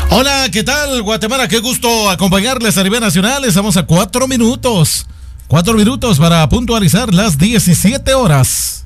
Hola, ¿qué tal, Guatemala? Qué gusto acompañarles a nivel nacional. Estamos a 4 minutos. 4 minutos para puntualizar las 17 horas.